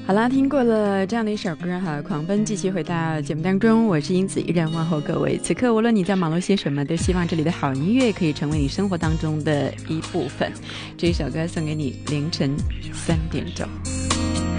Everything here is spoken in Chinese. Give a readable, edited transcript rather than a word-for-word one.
好啦，听过了这样的一首歌哈，狂奔继续回到节目当中，我是英子，依然问候各位。此刻无论你在忙碌些什么，都希望这里的好音乐可以成为你生活当中的一部分。这一首歌送给你，凌晨3点钟。